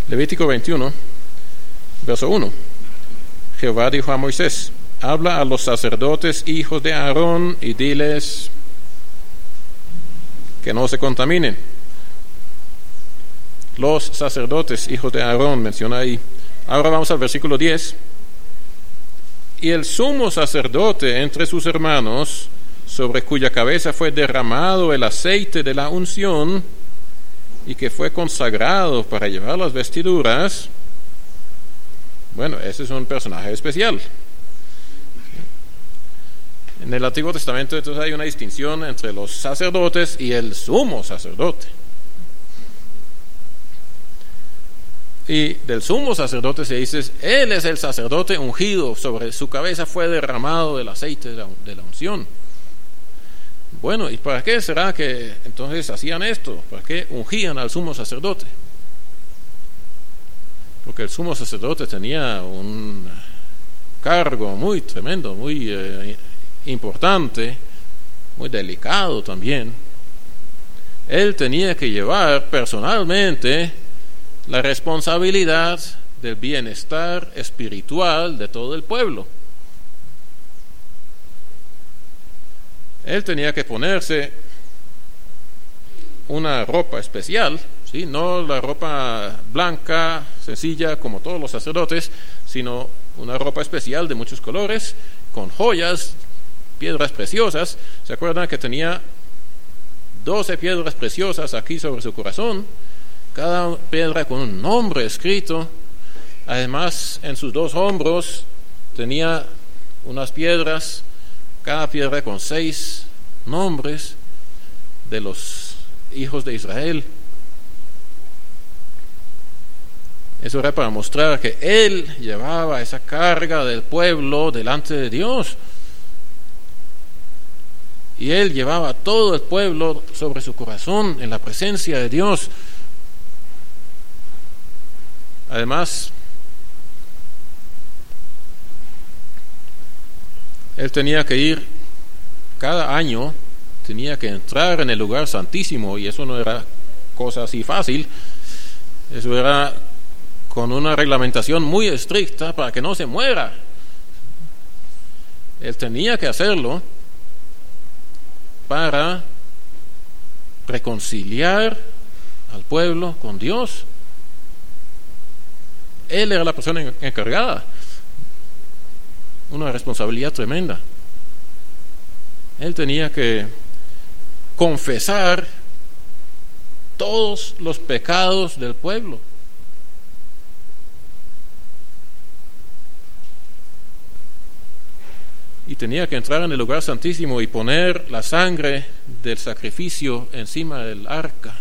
Levítico 21, verso 1. Jehová dijo a Moisés: habla a los sacerdotes hijos de Aarón y diles que no se contaminen. Los sacerdotes hijos de Aarón menciona ahí. Ahora vamos al versículo 10. Y el sumo sacerdote entre sus hermanos, sobre cuya cabeza fue derramado el aceite de la unción y que fue consagrado para llevar las vestiduras, bueno, ese es un personaje especial. En el Antiguo Testamento entonces hay una distinción entre los sacerdotes y el sumo sacerdote. Y del sumo sacerdote se dice: él es el sacerdote ungido, sobre su cabeza fue derramado el aceite de la unción. Bueno, ¿y para qué será que entonces hacían esto? ¿Para qué ungían al sumo sacerdote? Porque el sumo sacerdote tenía un cargo muy tremendo, muy importante, muy delicado también. Él tenía que llevar personalmente la responsabilidad del bienestar espiritual de todo el pueblo. Él tenía que ponerse una ropa especial, ¿sí? No la ropa blanca, sencilla, como todos los sacerdotes, sino una ropa especial de muchos colores, con joyas, piedras preciosas. ¿Se acuerdan que tenía 12 piedras preciosas aquí sobre su corazón? Cada piedra con un nombre escrito. Además, en sus 2 hombros tenía unas piedras, cada piedra con 6 nombres de los hijos de Israel. Eso era para mostrar que él llevaba esa carga del pueblo delante de Dios. Y él llevaba todo el pueblo sobre su corazón en la presencia de Dios. Además, él tenía que ir cada año, tenía que entrar en el lugar santísimo, y eso no era cosa así fácil. Eso era con una reglamentación muy estricta para que no se muera. Él tenía que hacerlo para reconciliar al pueblo con Dios. Él era la persona encargada. Una responsabilidad tremenda. Él tenía que confesar todos los pecados del pueblo. Y tenía que entrar en el lugar santísimo y poner la sangre del sacrificio encima del arca.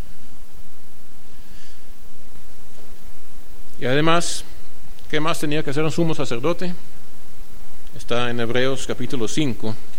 Y además, ¿qué más tenía que hacer un sumo sacerdote? Está en Hebreos capítulo 5.